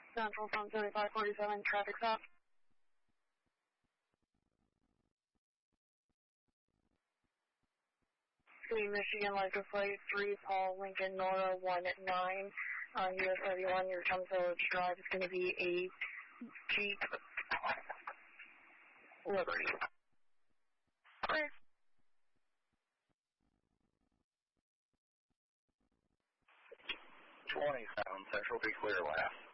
Central from 3547, traffic stop. City, Michigan, license plate 3, Paul Lincoln, Nora 19, on US 31, your Thomas Village Drive is going to be a Jeep Liberty. Okay. 20 Sound Central, be clear last.